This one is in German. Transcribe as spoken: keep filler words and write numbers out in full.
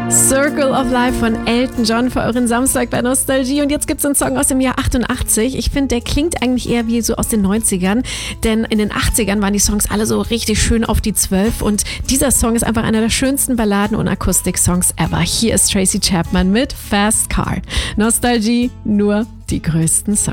Circle of Life von Elton John für euren Samstag bei Nostalgie. Und jetzt gibt es einen Song aus dem Jahr achtundachtzig. Ich finde, der klingt eigentlich eher wie so aus den neunzigern. Denn in den achtzigern waren die Songs alle so richtig schön auf die zwölf. Und dieser Song ist einfach einer der schönsten Balladen- und Akustik-Songs ever. Hier ist Tracy Chapman mit Fast Car. Nostalgie, nur die größten Songs.